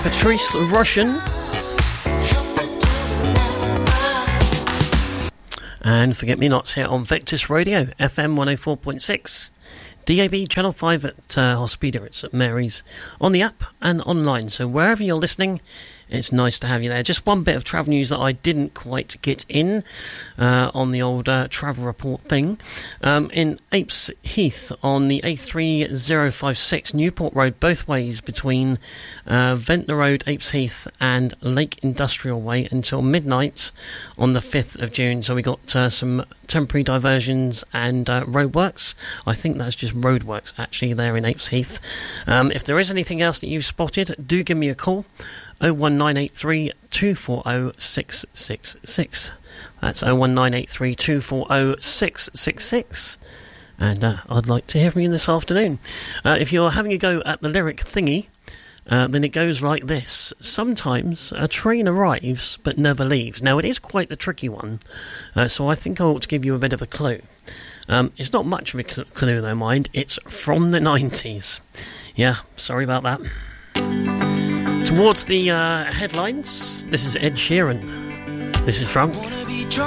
Patrice Russian. And Forget Me Nots here on Vectis Radio, FM 104.6. DAB Channel 5 at Hospeda, it's at Mary's, on the app and online. So wherever you're listening, it's nice to have you there. Just one bit of travel news that I didn't quite get in on the old travel report thing. In Apes Heath on the A3056 Newport Road, both ways between Ventnor Road, Apes Heath and Lake Industrial Way until midnight on the 5th of June. So we got some temporary diversions and roadworks. I think that's just roadworks actually there in Apes Heath. If there is anything else that you've spotted, do give me a call. 01983 240 666. That's 01983 240 666. And I'd like to hear from you this afternoon. If you're having a go at the lyric thingy, then it goes like this. Sometimes a train arrives but never leaves. Now, it is quite a tricky one, so I think I ought to give you a bit of a clue. It's not much of a clue, though, mind. It's from the 90s. Yeah, sorry about that. Towards the headlines, this is Ed Sheeran. This is Drunk.